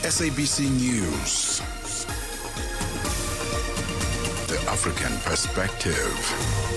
SABC News. The African Perspective.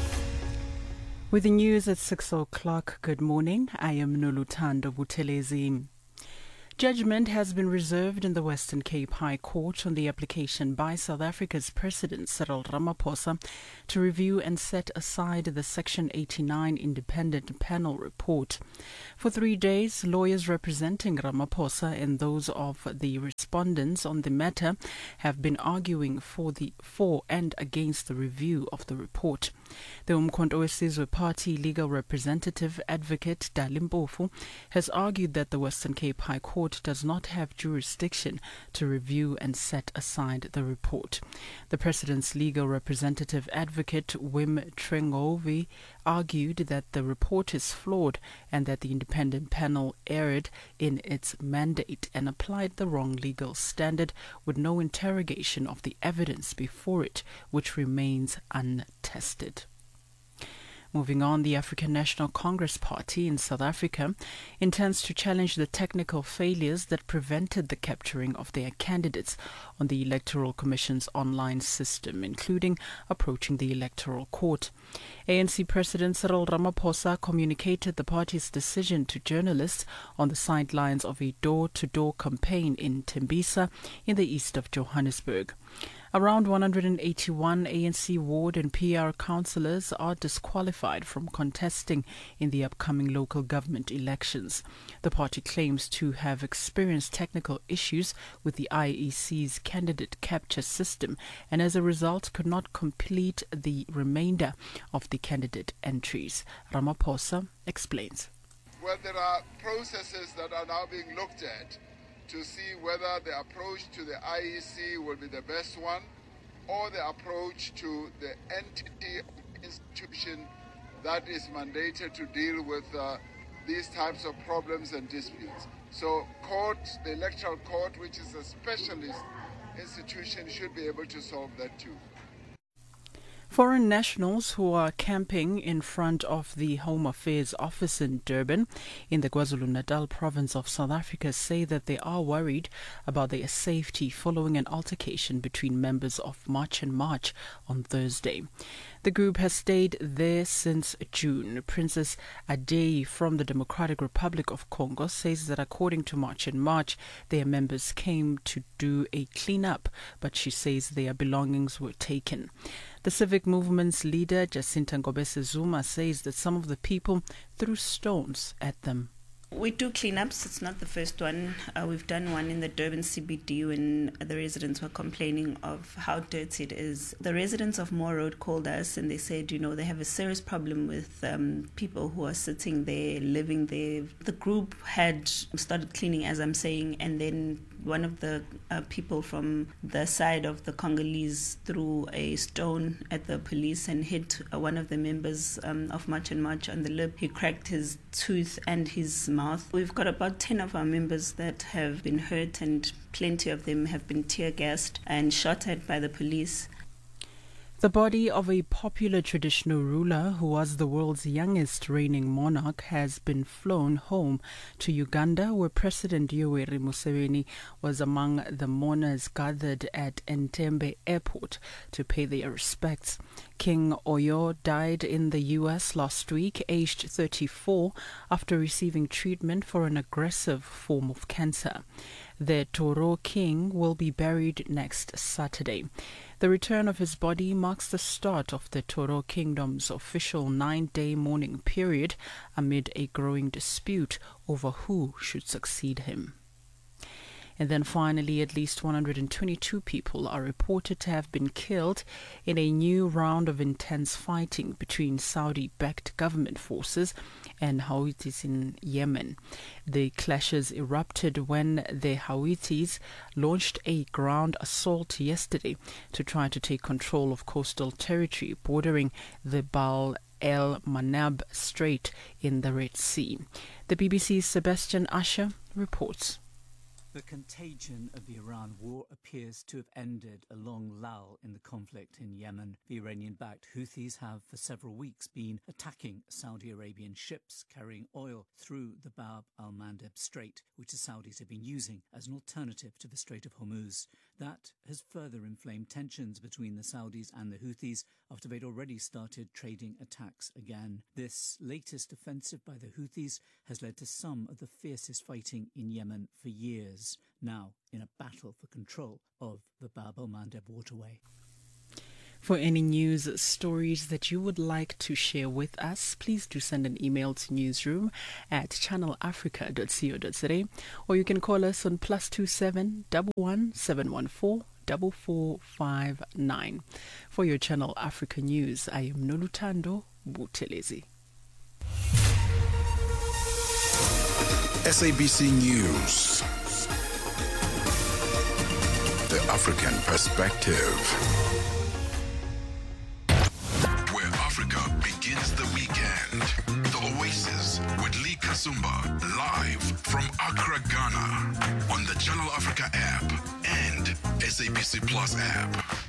With the news at 6 o'clock, good morning. I am Noluthando Buthelezi. Judgment has been reserved in the Western Cape High Court on the application by South Africa's President Cyril Ramaphosa to review and set aside the Section 89 independent panel report. For 3 days, lawyers representing Ramaphosa and those of the respondents on the matter have been arguing for and against the review of the report. The Umkhonto weSizwe Party legal representative, Advocate Dali Mpofu, has argued that the Western Cape High Court does not have jurisdiction to review and set aside the report. The President's legal representative, Advocate Wim Trengovi, argued that the report is flawed and that the independent panel erred in its mandate and applied the wrong legal standard with no interrogation of the evidence before it, which remains untested. Moving on, the African National Congress Party in South Africa intends to challenge the technical failures that prevented the capturing of their candidates on the Electoral Commission's online system, including approaching the Electoral Court. ANC President Cyril Ramaphosa communicated the party's decision to journalists on the sidelines of a door-to-door campaign in Tembisa in the east of Johannesburg. Around 181 ANC ward and PR councillors are disqualified from contesting in the upcoming local government elections. The party claims to have experienced technical issues with the IEC's candidate capture system and as a result could not complete the remainder of the candidate entries. Ramaphosa explains. Well, there are processes that are now being looked at to see whether the approach to the IEC will be the best one or the approach to the entity institution that is mandated to deal with these types of problems and disputes. So the Electoral Court, which is a specialist institution, should be able to solve that too. Foreign nationals who are camping in front of the Home Affairs Office in Durban in the KwaZulu-Natal province of South Africa say that they are worried about their safety following an altercation between members of March and March on Thursday. The group has stayed there since June. Princess Adeyi from the Democratic Republic of Congo says that according to March and March, their members came to do a clean-up, but she says their belongings were taken. The civic movement's leader, Jacinta Ngobese Zuma, says that some of the people threw stones at them. We do cleanups. It's not the first one. We've done one in the Durban CBD when the residents were complaining of how dirty it is. The residents of Moore Road called us and they said, they have a serious problem with people who are sitting there, living there. The group had started cleaning, as I'm saying, and then one of the people from the side of the Congolese threw a stone at the police and hit one of the members of March and March on the lip. He cracked his tooth and his mouth. We've got about 10 of our members that have been hurt and plenty of them have been tear gassed and shot at by the police. The body of a popular traditional ruler who was the world's youngest reigning monarch has been flown home to Uganda, where President Yoweri Museveni was among the mourners gathered at Entebbe Airport to pay their respects. King Oyo died in the U.S. last week, aged 34, after receiving treatment for an aggressive form of cancer. The Toro King will be buried next Saturday. The return of his body marks the start of the Toro Kingdom's official 9-day mourning period amid a growing dispute over who should succeed him. And then finally, at least 122 people are reported to have been killed in a new round of intense fighting between Saudi-backed government forces and Houthis in Yemen. The clashes erupted when the Houthis launched a ground assault yesterday to try to take control of coastal territory bordering the Bab el-Mandab Strait in the Red Sea. The BBC's Sebastian Asher reports. The contagion of the Iran war appears to have ended a long lull in the conflict in Yemen. The Iranian-backed Houthis have for several weeks been attacking Saudi Arabian ships carrying oil through the Bab al-Mandeb Strait, which the Saudis have been using as an alternative to the Strait of Hormuz. That has further inflamed tensions between the Saudis and the Houthis after they'd already started trading attacks again. This latest offensive by the Houthis has led to some of the fiercest fighting in Yemen for years, now in a battle for control of the Bab al-Mandeb waterway. For any news stories that you would like to share with us, please do send an email to newsroom@channelafrica.co.za, or you can call us on +27 11 714 4459. For your Channel Africa news, I am Noluthando Buthelezi. SABC News. The African Perspective. Where Africa begins the weekend. The Oasis with Lee Kasumba, live from Accra, Ghana, on the Channel Africa app and SABC Plus app.